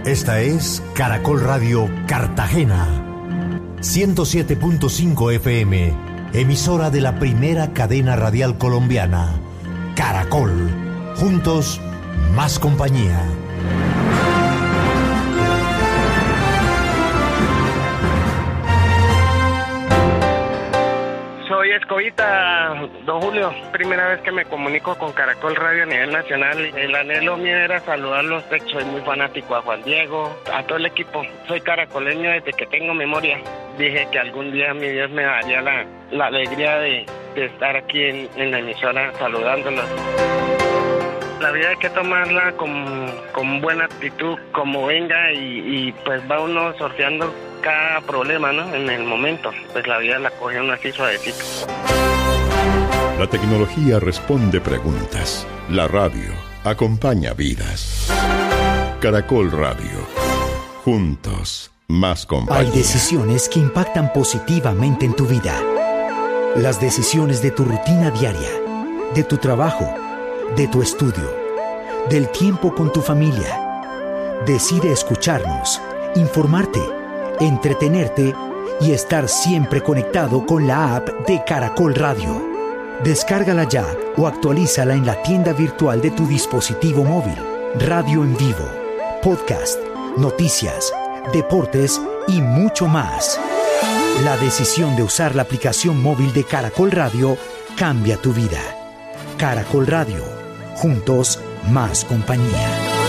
Esta es Caracol Radio Cartagena, 107.5 FM, emisora de la primera cadena radial colombiana. Caracol, juntos, más compañía. Soy Escobita, don Julio. Primera vez que me comunico con Caracol Radio a nivel nacional. El anhelo mío era saludarlos. Soy muy fanático a Juan Diego, a todo el equipo. Soy caracoleño desde que tengo memoria. Dije que algún día mi Dios me daría la alegría de estar aquí en la emisora saludándolos. La vida hay que tomarla con buena actitud, como venga, y pues va uno sorteando cada problema, ¿no? En el momento, pues la vida la coge uno así suavecito. La tecnología responde preguntas. La radio acompaña vidas. Caracol Radio. Juntos, más compañía. Hay decisiones que impactan positivamente en tu vida. Las decisiones de tu rutina diaria, de tu trabajo, de tu estudio, del tiempo con tu familia. Decide escucharnos, informarte, entretenerte y estar siempre conectado con la app de Caracol Radio. Descárgala ya o actualízala en la tienda virtual de tu dispositivo móvil. Radio en vivo, podcast, noticias, deportes y mucho más. La decisión de usar la aplicación móvil de Caracol Radio cambia tu vida. Caracol Radio, juntos, más compañía.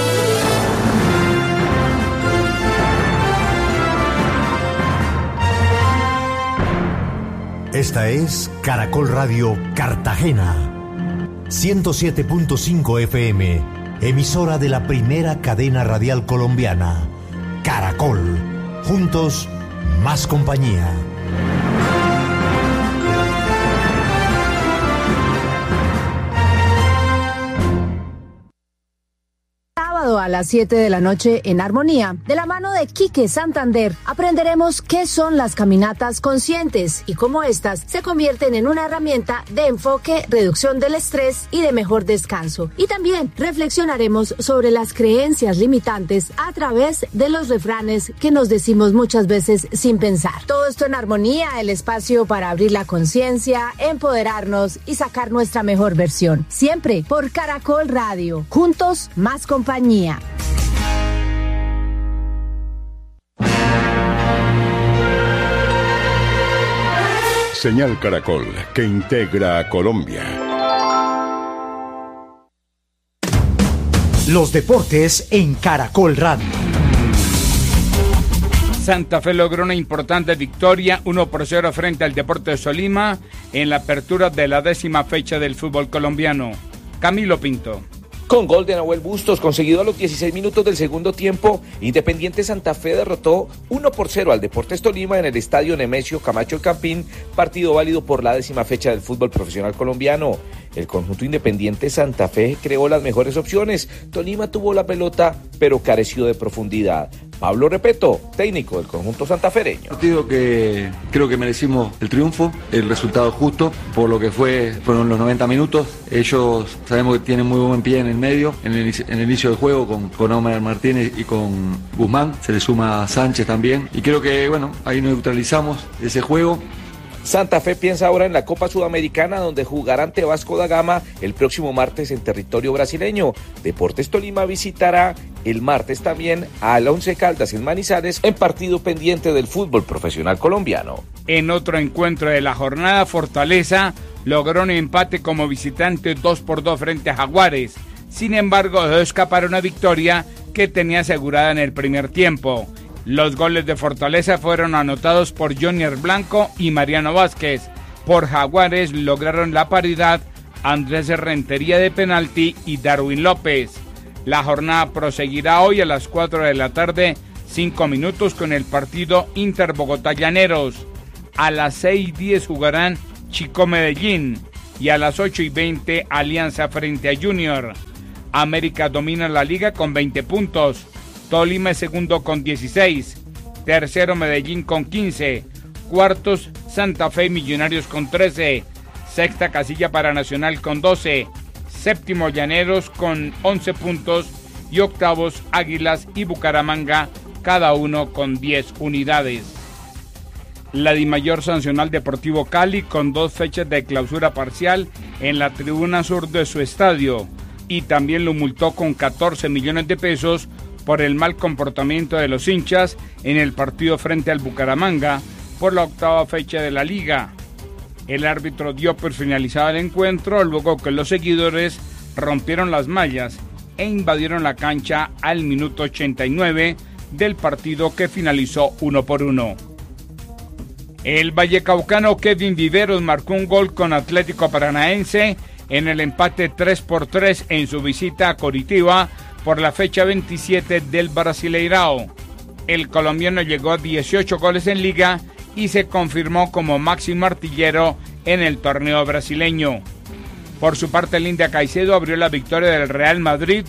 Esta es Caracol Radio Cartagena, 107.5 FM, emisora de la primera cadena radial colombiana. Caracol, juntos, más compañía. A las 7 de la noche en Armonía, de la mano de Quique Santander, aprenderemos qué son las caminatas conscientes y cómo estas se convierten en una herramienta de enfoque, reducción del estrés y de mejor descanso. Y también reflexionaremos sobre las creencias limitantes a través de los refranes que nos decimos muchas veces sin pensar. Todo esto en Armonía, el espacio para abrir la conciencia, empoderarnos y sacar nuestra mejor versión. Siempre por Caracol Radio. Juntos, más compañía. Señal Caracol, que integra a Colombia. Los deportes en Caracol Radio. Santa Fe logró una importante victoria, 1-0 frente al Deportes Tolima, en la apertura de la 10ª fecha del fútbol colombiano. Camilo Pinto. Con gol de Nahuel Bustos, conseguido a los 16 minutos del segundo tiempo, Independiente Santa Fe derrotó 1-0 al Deportes Tolima en el estadio Nemesio Camacho El Campín, partido válido por la 10ª fecha del fútbol profesional colombiano. El conjunto Independiente Santa Fe creó las mejores opciones. Tolima tuvo la pelota, pero careció de profundidad. Pablo Repeto, técnico del conjunto santafereño. Partido que creo que merecimos el triunfo, el resultado justo, por lo que fueron los 90 minutos. Ellos sabemos que tienen muy buen pie en el medio, en el inicio del juego con Omar Martínez y con Guzmán. Se le suma Sánchez también. Y creo que, bueno, ahí neutralizamos ese juego. Santa Fe piensa ahora en la Copa Sudamericana, donde jugará ante Vasco da Gama el próximo martes en territorio brasileño. Deportes Tolima visitará el martes también al Once Caldas en Manizales, en partido pendiente del fútbol profesional colombiano. En otro encuentro de la jornada, Fortaleza logró un empate como visitante 2-2 frente a Jaguares. Sin embargo, dejó escapar una victoria que tenía asegurada en el primer tiempo. Los goles de Fortaleza fueron anotados por Jonier Blanco y Mariano Vázquez. Por Jaguares lograron la paridad Andrés Rentería de penalti y Darwin López. La jornada proseguirá hoy a las 4 de la tarde, 5 minutos, con el partido Inter Bogotá Llaneros. A las 6:10 jugarán Chico Medellín y a las 8:20 Alianza frente a Junior. América domina la liga con 20 puntos. Tolima es segundo con 16, tercero Medellín con 15, cuartos Santa Fe y Millonarios con 13, sexta casilla para Nacional con 12, séptimo Llaneros con 11 puntos y octavos Águilas y Bucaramanga, cada uno con 10 unidades. La Dimayor sancionó al Deportivo Cali con 2 fechas de clausura parcial en la tribuna sur de su estadio y también lo multó con 14 millones de pesos por el mal comportamiento de los hinchas en el partido frente al Bucaramanga por la octava fecha de la liga. El árbitro dio por finalizado el encuentro luego que los seguidores rompieron las mallas e invadieron la cancha al minuto 89 del partido que finalizó 1-1. El vallecaucano Kevin Viveros marcó un gol con Atlético Paranaense en el empate 3-3 en su visita a Coritiba por la fecha 27 del Brasileirao. El colombiano llegó a 18 goles en liga y se confirmó como máximo artillero en el torneo brasileño. Por su parte, el India Caicedo abrió la victoria del Real Madrid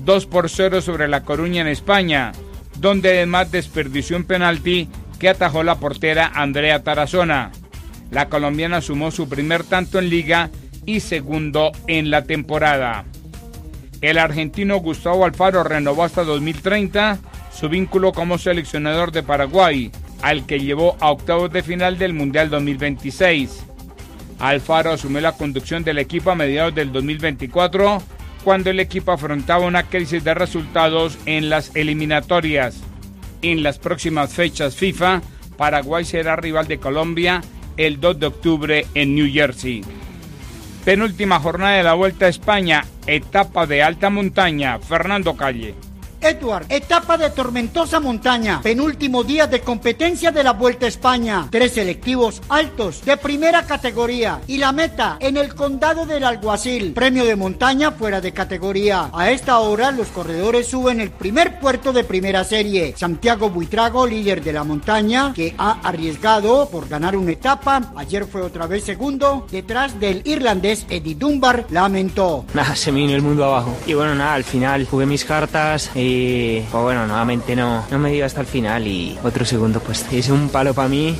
2-0 sobre La Coruña en España, donde además desperdició un penalti que atajó la portera Andrea Tarazona. La colombiana sumó su primer tanto en liga y segundo en la temporada. El argentino Gustavo Alfaro renovó hasta 2030 su vínculo como seleccionador de Paraguay, al que llevó a octavos de final del Mundial 2026. Alfaro asumió la conducción del equipo a mediados del 2024, cuando el equipo afrontaba una crisis de resultados en las eliminatorias. En las próximas fechas FIFA, Paraguay será rival de Colombia el 2 de octubre en New Jersey. Penúltima jornada de la Vuelta a España, etapa de alta montaña. Fernando Calle. Edward, etapa de tormentosa montaña, penúltimo día de competencia de la Vuelta a España, 3 selectivos altos de primera categoría y la meta en el condado del Alguacil, premio de montaña fuera de categoría. A esta hora los corredores suben el primer puerto de primera serie. Santiago Buitrago, líder de la montaña, que ha arriesgado por ganar una etapa, ayer fue otra vez segundo, detrás del irlandés Eddie Dunbar, lamentó. Se me vino el mundo abajo y bueno, al final jugué mis cartas y pues bueno, nuevamente no me dio hasta el final y otro segundo pues hice un palo para mí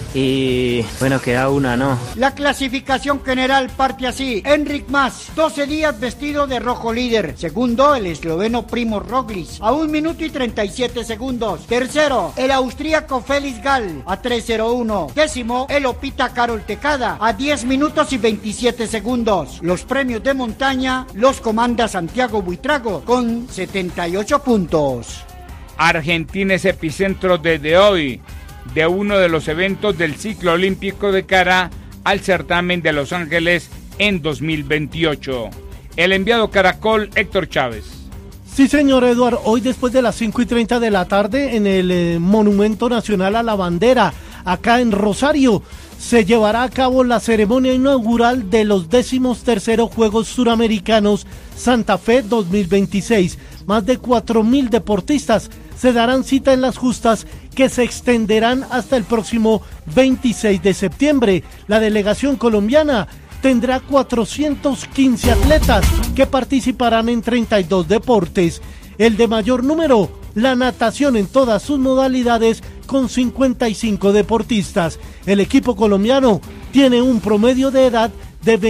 y bueno, queda una, ¿no? La clasificación general parte así: Enric Mas, 12 días vestido de rojo líder. Segundo, el esloveno Primož Roglic, a 1 minuto y 37 segundos. Tercero, el austríaco Felix Gall, a 3:01. Décimo, el opita Karol Tecada, a 10 minutos y 27 segundos. Los premios de montaña los comanda Santiago Buitrago con 78 puntos. Argentina es epicentro desde hoy de uno de los eventos del ciclo olímpico de cara al certamen de Los Ángeles en 2028. El enviado Caracol, Héctor Chávez. Sí, señor Eduard, hoy después de las 5:30 de la tarde en el Monumento Nacional a la Bandera, acá en Rosario, se llevará a cabo la ceremonia inaugural de los 13º Juegos Suramericanos Santa Fe 2026. Más de 4.000 deportistas se darán cita en las justas que se extenderán hasta el próximo 26 de septiembre. La delegación colombiana tendrá 415 atletas que participarán en 32 deportes. El de mayor número, la natación en todas sus modalidades, con 55 deportistas. El equipo colombiano tiene un promedio de edad de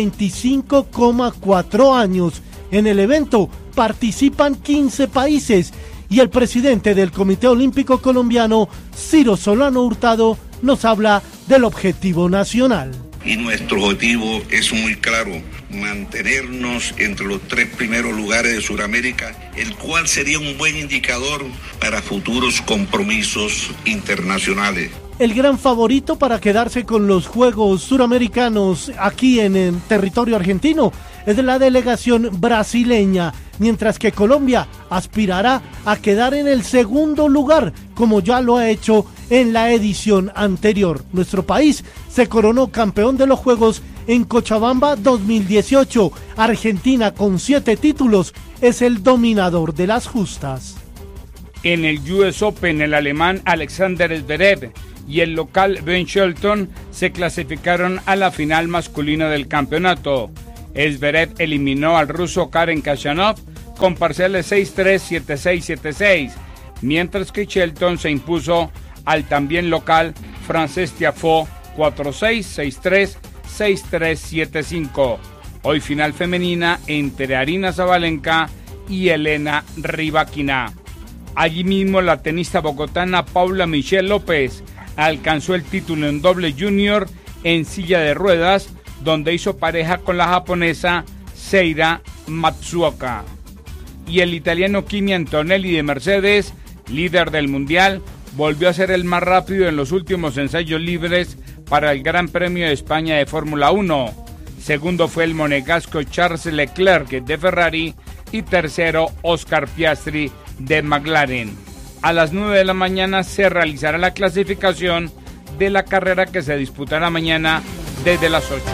25,4 años. En el evento participan 15 países y el presidente del Comité Olímpico Colombiano, Ciro Solano Hurtado, nos habla del objetivo nacional. Y nuestro objetivo es muy claro: mantenernos entre los 3 primeros lugares de Sudamérica, el cual sería un buen indicador para futuros compromisos internacionales. El gran favorito para quedarse con los Juegos Suramericanos aquí en el territorio argentino es de la delegación brasileña, mientras que Colombia aspirará a quedar en el segundo lugar, como ya lo ha hecho en la edición anterior. Nuestro país se coronó campeón de los Juegos en Cochabamba 2018. Argentina, con 7 títulos, es el dominador de las justas. En el US Open, el alemán Alexander Zverev y el local Ben Shelton se clasificaron a la final masculina del campeonato. Zverev eliminó al ruso Karen Khachanov con parciales 6-3, 7-6, 7-6, mientras que Shelton se impuso al también local Frances Tiafoe 4-6, 6-3, 6-3, 7-5. Hoy final femenina entre Aryna Sabalenka y Elena Rybakina. Allí mismo la tenista bogotana Paula Michelle López alcanzó el título en doble junior en silla de ruedas, donde hizo pareja con la japonesa Seira Matsuoka. Y el italiano Kimi Antonelli de Mercedes, líder del mundial, volvió a ser el más rápido en los últimos ensayos libres para el Gran Premio de España de Fórmula 1. Segundo fue el monegasco Charles Leclerc de Ferrari y tercero Oscar Piastri de McLaren. A las 9 de la mañana se realizará la clasificación de la carrera que se disputará mañana desde las 8.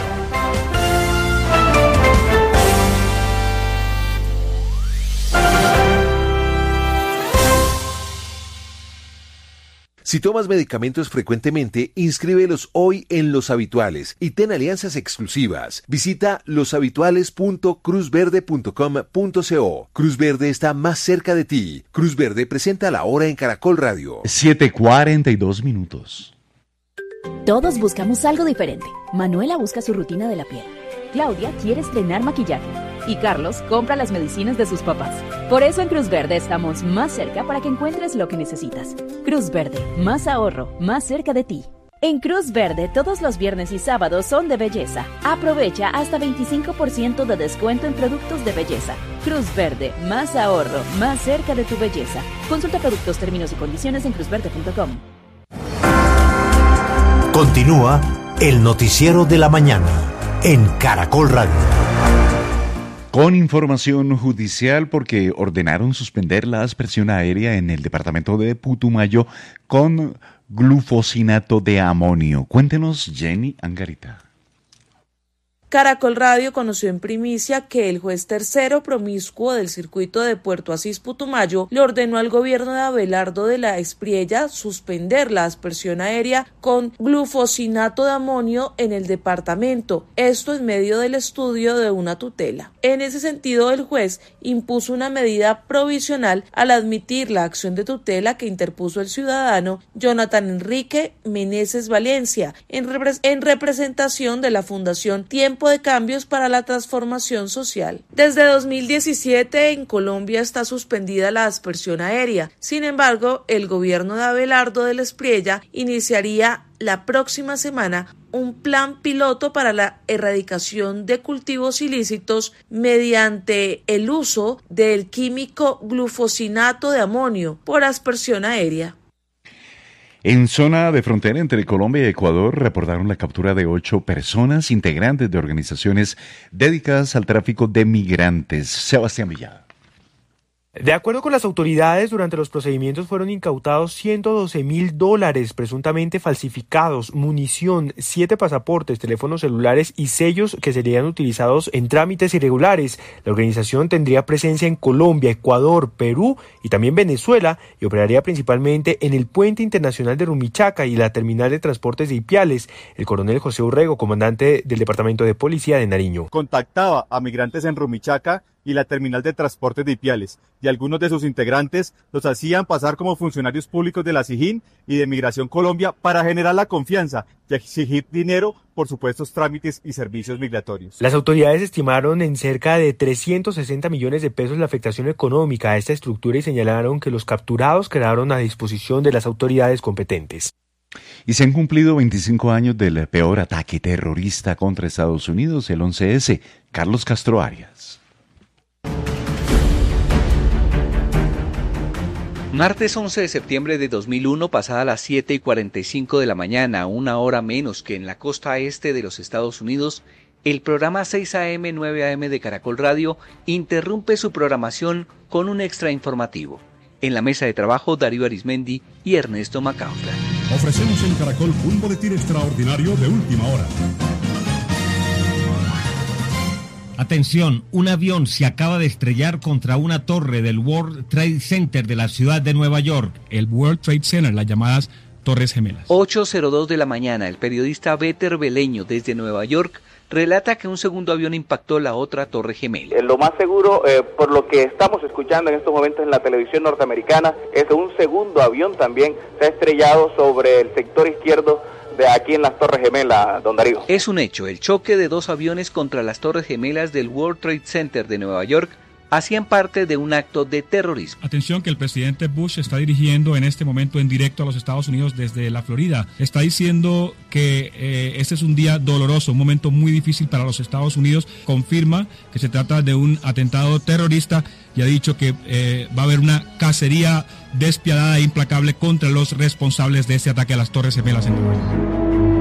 Si tomas medicamentos frecuentemente, inscríbelos hoy en Los Habituales y ten alianzas exclusivas. Visita loshabituales.cruzverde.com.co. Cruz Verde está más cerca de ti. Cruz Verde presenta La Hora en Caracol Radio. 7:42. Todos buscamos algo diferente. Manuela busca su rutina de la piel. Claudia quiere estrenar maquillaje. Y Carlos compra las medicinas de sus papás. Por eso en Cruz Verde estamos más cerca para que encuentres lo que necesitas. Cruz Verde, más ahorro, más cerca de ti. En Cruz Verde, todos los viernes y sábados son de belleza. Aprovecha hasta 25% de descuento en productos de belleza. Cruz Verde, más ahorro, más cerca de tu belleza. Consulta productos, términos y condiciones en cruzverde.com. Continúa el noticiero de la mañana en Caracol Radio. Con información judicial porque ordenaron suspender la aspersión aérea en el departamento de Putumayo con glufosinato de amonio. Cuéntenos, Jenny Angarita. Caracol Radio conoció en primicia que el juez tercero promiscuo del circuito de Puerto Asís Putumayo le ordenó al gobierno de Abelardo de la Espriella suspender la aspersión aérea con glufosinato de amonio en el departamento, esto en medio del estudio de una tutela. En ese sentido, el juez impuso una medida provisional al admitir la acción de tutela que interpuso el ciudadano Jonathan Enrique Meneses Valencia en representación de la Fundación Tiempo de Cambios para la Transformación Social. Desde 2017 en Colombia está suspendida la aspersión aérea. Sin embargo, el gobierno de Abelardo de la Espriella iniciaría la próxima semana un plan piloto para la erradicación de cultivos ilícitos mediante el uso del químico glufosinato de amonio por aspersión aérea. En zona de frontera entre Colombia y Ecuador reportaron la captura de 8 personas integrantes de organizaciones dedicadas al tráfico de migrantes. Sebastián Villada. De acuerdo con las autoridades, durante los procedimientos fueron incautados $112,000 presuntamente falsificados, munición, 7 pasaportes, teléfonos celulares y sellos que serían utilizados en trámites irregulares. La organización tendría presencia en Colombia, Ecuador, Perú y también Venezuela y operaría principalmente en el puente internacional de Rumichaca y la terminal de transportes de Ipiales. El coronel José Urrego, comandante del Departamento de Policía de Nariño. Contactaba a migrantes en Rumichaca y la terminal de transportes de Ipiales, y algunos de sus integrantes los hacían pasar como funcionarios públicos de la SIJIN y de Migración Colombia para generar la confianza y exigir dinero por supuestos trámites y servicios migratorios. Las autoridades estimaron en cerca de 360 millones de pesos la afectación económica a esta estructura y señalaron que los capturados quedaron a disposición de las autoridades competentes. Y se han cumplido 25 años del peor ataque terrorista contra Estados Unidos, el 11S. Carlos Castro Arias. Martes 11 de septiembre de 2001, pasada las 7:45 de la mañana, una hora menos que en la costa este de los Estados Unidos, el programa 6 AM 9 AM de Caracol Radio interrumpe su programación con un extra informativo. En la mesa de trabajo, Darío Arismendi y Ernesto Macausla. Ofrecemos en Caracol un boletín extraordinario de última hora. Atención, un avión se acaba de estrellar contra una torre del World Trade Center de la ciudad de Nueva York. El World Trade Center, las llamadas Torres Gemelas. 8:02 de la mañana, el periodista Béter Beleño desde Nueva York relata que un segundo avión impactó la otra torre gemela. Lo más seguro, por lo que estamos escuchando en estos momentos en la televisión norteamericana, es un segundo avión también se ha estrellado sobre el sector izquierdo de aquí en las Torres Gemelas, don Darío. Es un hecho, el choque de 2 aviones contra las Torres Gemelas del World Trade Center de Nueva York hacían parte de un acto de terrorismo. Atención que el presidente Bush está dirigiendo en este momento en directo a los Estados Unidos desde la Florida. Está diciendo que este es un día doloroso, un momento muy difícil para los Estados Unidos. Confirma que se trata de un atentado terrorista y ha dicho que va a haber una cacería despiadada e implacable contra los responsables de este ataque a las Torres Gemelas en Nueva York.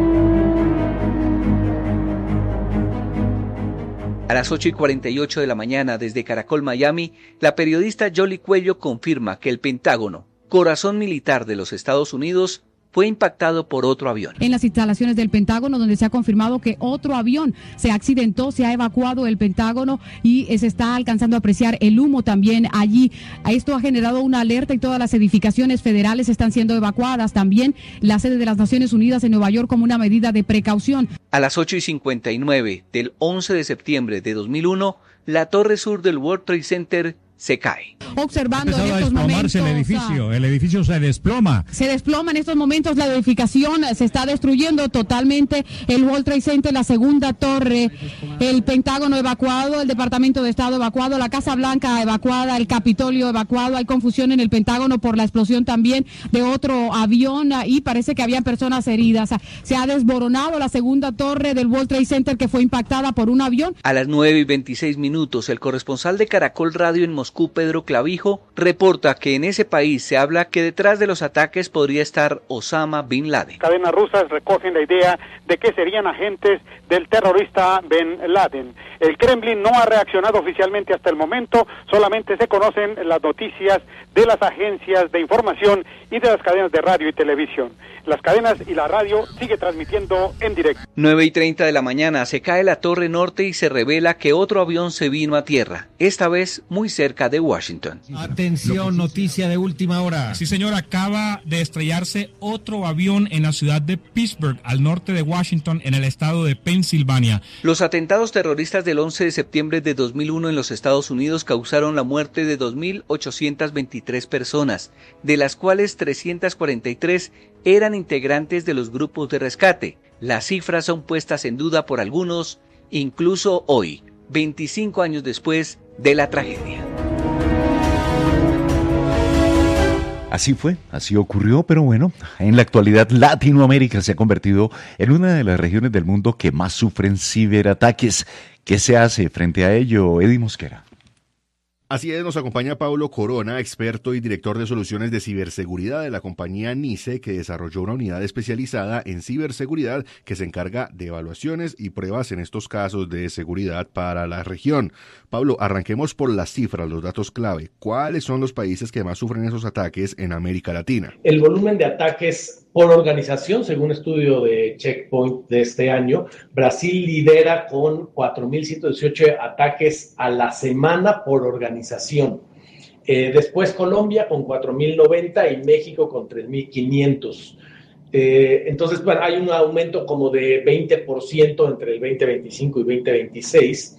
A las 8:48 de la mañana, desde Caracol, Miami, la periodista Yoli Cuello confirma que el Pentágono, corazón militar de los Estados Unidos, fue impactado por otro avión. En las instalaciones del Pentágono, donde se ha confirmado que otro avión se accidentó, se ha evacuado el Pentágono y se está alcanzando a apreciar el humo también allí. Esto ha generado una alerta y todas las edificaciones federales están siendo evacuadas. También la sede de las Naciones Unidas en Nueva York como una medida de precaución. A las 8:59 del 11 de septiembre de 2001, la torre sur del World Trade Center se cae. Observando en estos momentos el edificio se desploma. Se desploma en estos momentos la edificación, se está destruyendo totalmente el World Trade Center, la segunda torre, el Pentágono evacuado, el Departamento de Estado evacuado, la Casa Blanca evacuada, el Capitolio evacuado. Hay confusión en el Pentágono por la explosión también de otro avión y parece que había personas heridas. Se ha desboronado la segunda torre del World Trade Center que fue impactada por un avión. A las 9:26, el corresponsal de Caracol Radio en Moscú, Pedro Clavijo, reporta que en ese país se habla que detrás de los ataques podría estar Osama Bin Laden. Cadenas rusas recogen la idea de que serían agentes del terrorista Bin Laden. El Kremlin no ha reaccionado oficialmente hasta el momento, solamente se conocen las noticias de las agencias de información y de las cadenas de radio y televisión. Las cadenas y la radio sigue transmitiendo en directo. 9:30 de la mañana, se cae la Torre Norte y se revela que otro avión se vino a tierra, esta vez muy cerca de Washington. Atención, noticia de última hora. Sí, señor, acaba de estrellarse otro avión en la ciudad de Pittsburgh, al norte de Washington, en el estado de Pensilvania. Los atentados terroristas del 11 de septiembre de 2001 en los Estados Unidos causaron la muerte de 2.823 personas, de las cuales 343 eran integrantes de los grupos de rescate. Las cifras son puestas en duda por algunos, incluso hoy, 25 años después de la tragedia. Así fue, así ocurrió, pero bueno, en la actualidad Latinoamérica se ha convertido en una de las regiones del mundo que más sufren ciberataques. ¿Qué se hace frente a ello, Eddie Mosquera? Así es, nos acompaña Pablo Corona, experto y director de soluciones de ciberseguridad de la compañía NICE, que desarrolló una unidad especializada en ciberseguridad que se encarga de evaluaciones y pruebas en estos casos de seguridad para la región. Pablo, arranquemos por las cifras, los datos clave. ¿Cuáles son los países que más sufren esos ataques en América Latina? El volumen de ataques por organización, según un estudio de Checkpoint de este año, Brasil lidera con 4.118 ataques a la semana por organización. Después Colombia con 4.090 y México con 3.500. Entonces, bueno, hay un aumento como de 20% entre el 2025 y 2026.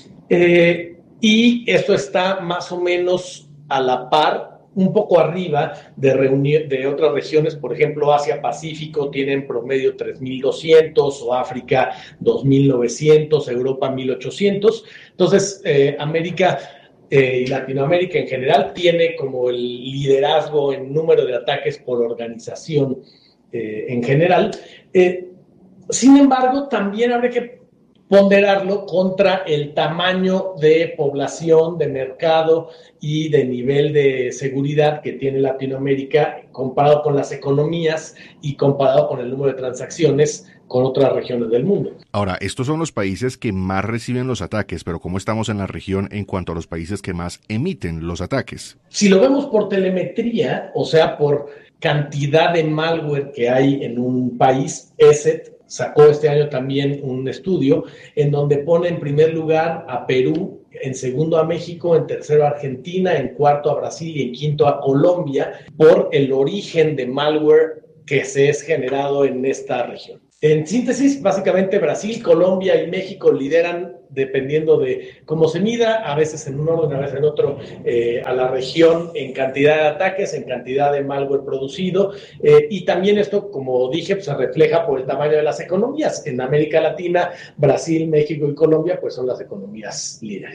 Y esto está más o menos a la par, un poco arriba de otras regiones. Por ejemplo, Asia-Pacífico tienen promedio 3.200, o África 2.900, Europa 1.800. Entonces, América y Latinoamérica en general tiene como el liderazgo en número de ataques por organización en general. Sin embargo, también habría que ponderarlo contra el tamaño de población, de mercado y de nivel de seguridad que tiene Latinoamérica comparado con las economías y comparado con el número de transacciones con otras regiones del mundo. Ahora, estos son los países que más reciben los ataques, pero ¿cómo estamos en la región en cuanto a los países que más emiten los ataques? Si lo vemos por telemetría, o sea, por cantidad de malware que hay en un país, ESET sacó este año también un estudio en donde pone en primer lugar a Perú, en segundo a México, en tercero a Argentina, en cuarto a Brasil y en quinto a Colombia por el origen de malware que se es generado en esta región. En síntesis, básicamente Brasil, Colombia y México lideran, dependiendo de cómo se mida, a veces en un orden, a veces en otro, a la región en cantidad de ataques, en cantidad de malware producido, y también esto, como dije, pues, se refleja por el tamaño de las economías. En América Latina, Brasil, México y Colombia, pues son las economías líderes.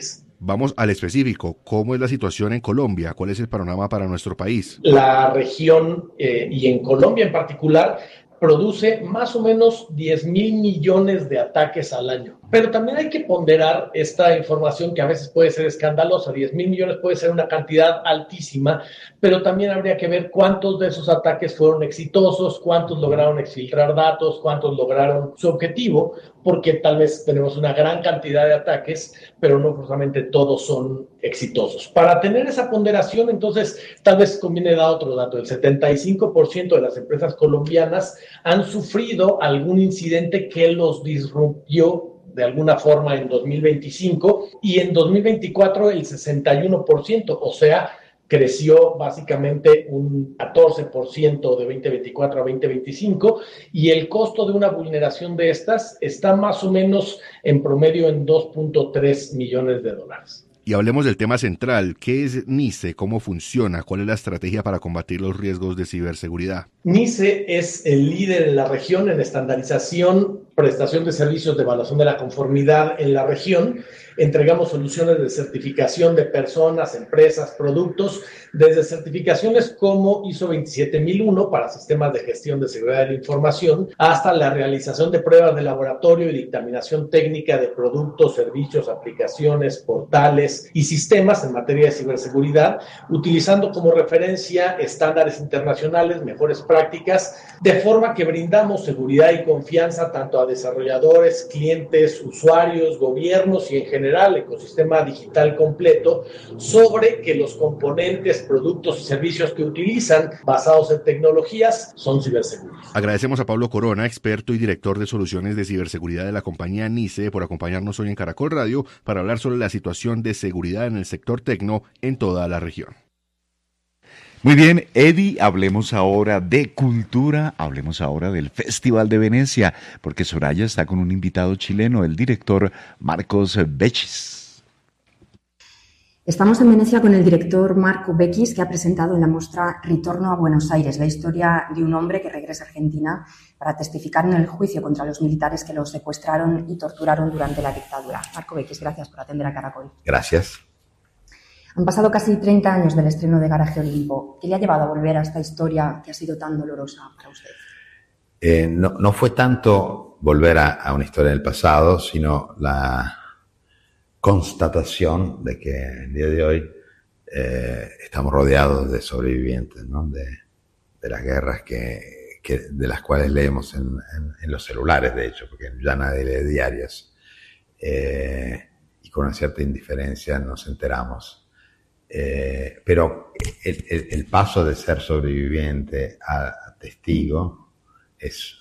Vamos al específico. ¿Cómo es la situación en Colombia? ¿Cuál es el panorama para nuestro país? La región y en Colombia en particular produce más o menos 10,000 millones de ataques al año. Pero también hay que ponderar esta información que a veces puede ser escandalosa. 10,000 millones puede ser una cantidad altísima, pero también habría que ver cuántos de esos ataques fueron exitosos, cuántos lograron exfiltrar datos, cuántos lograron su objetivo, porque tal vez tenemos una gran cantidad de ataques, pero no forzosamente todos son exitosos. Para tener esa ponderación, entonces, tal vez conviene dar otro dato. El 75% de las empresas colombianas han sufrido algún incidente que los disrumpió de alguna forma en 2025 y en 2024 el 61%, o sea, creció básicamente un 14% de 2024 a 2025 y el costo de una vulneración de estas está más o menos en promedio en $2.3 millones. Y hablemos del tema central. ¿Qué es NICE? ¿Cómo funciona? ¿Cuál es la estrategia para combatir los riesgos de ciberseguridad? NICE es el líder en la región en estandarización, prestación de servicios de evaluación de la conformidad en la región. Entregamos soluciones de certificación de personas, empresas, productos, desde certificaciones como ISO 27001 para sistemas de gestión de seguridad de la información, hasta la realización de pruebas de laboratorio y dictaminación técnica de productos, servicios, aplicaciones, portales y sistemas en materia de ciberseguridad, utilizando como referencia estándares internacionales, mejores prácticas, de forma que brindamos seguridad y confianza tanto a desarrolladores, clientes, usuarios, gobiernos y en general ecosistema digital completo, sobre que los componentes, productos y servicios que utilizan basados en tecnologías son ciberseguros. Agradecemos a Pablo Corona, experto y director de soluciones de ciberseguridad de la compañía NICE, por acompañarnos hoy en Caracol Radio para hablar sobre la situación de seguridad en el sector tecno en toda la región. Muy bien, Eddie, hablemos ahora de cultura, hablemos ahora del Festival de Venecia, porque Soraya está con un invitado chileno, el director Marcos Bechis. Estamos en Venecia con el director Marco Bechis, que ha presentado en la muestra Ritorno a Buenos Aires, la historia de un hombre que regresa a Argentina para testificar en el juicio contra los militares que lo secuestraron y torturaron durante la dictadura. Marco Bechis, gracias por atender a Caracol. Gracias. Han pasado casi 30 años del estreno de Garaje Olimpo. ¿Qué le ha llevado a volver a esta historia que ha sido tan dolorosa para usted? No fue tanto volver a una historia del pasado, sino la constatación de que el día de hoy estamos rodeados de sobrevivientes, ¿no? de las guerras de las cuales leemos en los celulares, de hecho, porque ya nadie lee diarios. Y con una cierta indiferencia nos enteramos. Pero el paso de ser sobreviviente a testigo es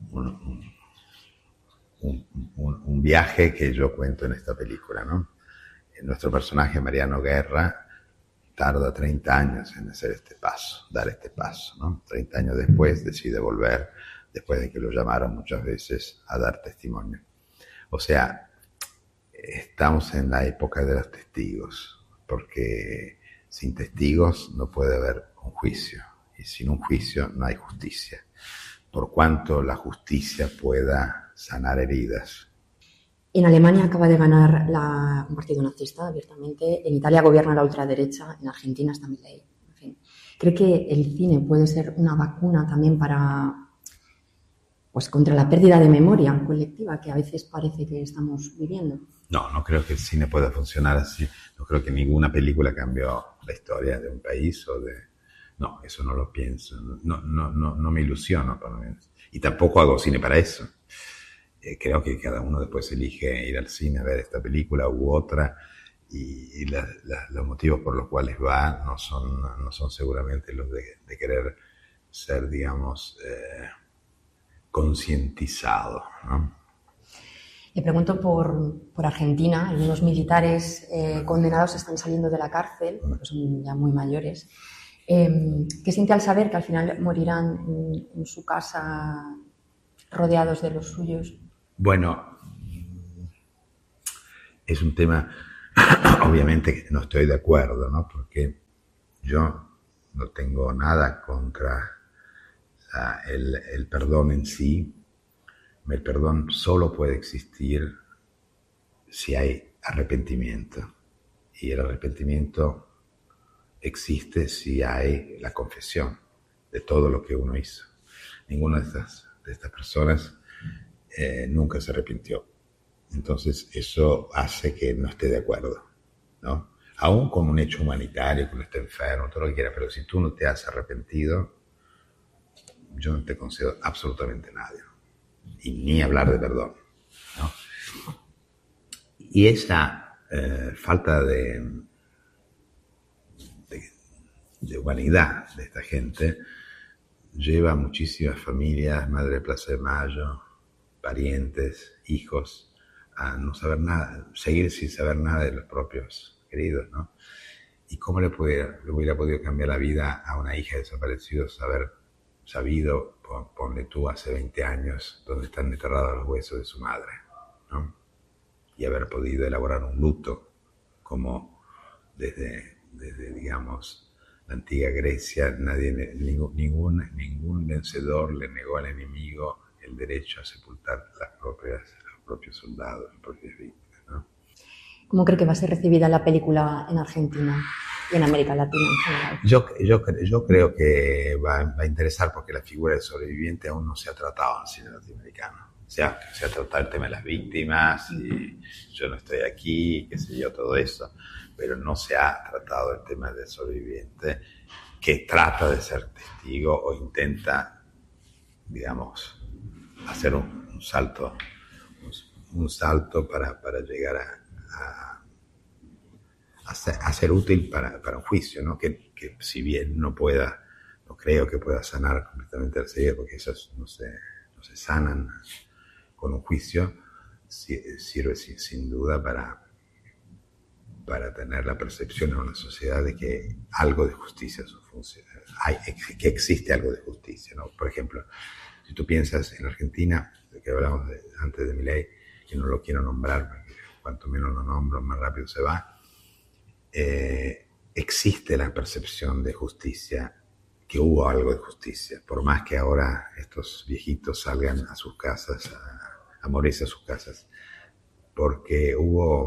un viaje que yo cuento en esta película, ¿no? Nuestro personaje, Mariano Guerra, tarda 30 años en hacer dar este paso, ¿no? 30 años después decide volver, después de que lo llamaron muchas veces a dar testimonio. O sea, estamos en la época de los testigos, porque sin testigos no puede haber un juicio, y sin un juicio no hay justicia, por cuanto la justicia pueda sanar heridas. En Alemania acaba de ganar un partido nazista abiertamente, en Italia gobierna la ultraderecha, en Argentina está Milei. En fin, ¿cree que el cine puede ser una vacuna también contra la pérdida de memoria colectiva que a veces parece que estamos viviendo? No creo que el cine pueda funcionar así. No creo que ninguna película cambió la historia de un país No, eso no lo pienso. No me ilusiono con eso. Y tampoco hago cine para eso. Creo que cada uno después elige ir al cine a ver esta película u otra y los motivos por los cuales va no son seguramente los de querer ser, digamos, concientizado, ¿no? Le pregunto por Argentina. Algunos militares condenados están saliendo de la cárcel, porque son ya muy mayores. ¿Qué siente al saber que al final morirán en su casa rodeados de los suyos? Bueno, es un tema, obviamente no estoy de acuerdo, ¿no? Porque yo no tengo nada contra el perdón en sí. El perdón solo puede existir si hay arrepentimiento. Y el arrepentimiento existe si hay la confesión de todo lo que uno hizo. Ninguna de estas personas nunca se arrepintió. Entonces eso hace que no esté de acuerdo, ¿no? Aún con un hecho humanitario, que uno esté enfermo, todo lo que quiera, pero si tú no te has arrepentido, yo no te concedo absolutamente nada. Y ni hablar de perdón, ¿no? Y esa falta de humanidad de esta gente lleva a muchísimas familias, Madre de Plaza de Mayo, parientes, hijos, a no saber nada, seguir sin saber nada de los propios queridos, ¿no? ¿Y cómo le hubiera podido cambiar la vida a una hija de desaparecidos haber sabido, ponle tú, hace 20 años, dónde están enterrados los huesos de su madre, ¿no? Y haber podido elaborar un luto, como desde digamos, la antigua Grecia, ningún vencedor le negó al enemigo el derecho a sepultar los propios soldados, las propias víctimas, ¿no? ¿Cómo cree que va a ser recibida la película en Argentina y en América Latina en general? Yo creo que va a interesar porque la figura del sobreviviente aún no se ha tratado en el cine latinoamericano. Se ha tratado el tema de las víctimas y yo no estoy aquí, qué sé yo, todo eso, pero no se ha tratado el tema del sobreviviente que trata de ser testigo o intenta, digamos, hacer un salto para llegar a ser útil para un juicio, ¿no? Que si bien no creo que pueda sanar completamente la herida, porque esas no se sanan con un juicio, sirve sin duda para tener la percepción en una sociedad de que algo de justicia funciona, que existe algo de justicia, ¿no? Por ejemplo, si tú piensas en Argentina, de que hablamos antes de Milei, que no lo quiero nombrar, porque cuanto menos lo nombro, más rápido se va, existe la percepción de justicia, que hubo algo de justicia, por más que ahora estos viejitos salgan a sus casas, a morirse a sus casas, porque hubo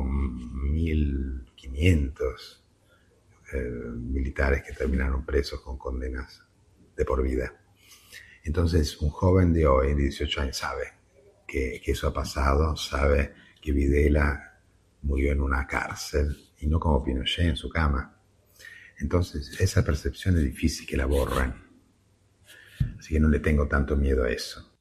1.500 militares que terminaron presos con condenas de por vida. Entonces, un joven de hoy, de 18 años, sabe que eso ha pasado, sabe que Videla murió en una cárcel y no como Pinochet en su cama. Entonces, esa percepción es difícil que la borren. Así que no le tengo tanto miedo a eso.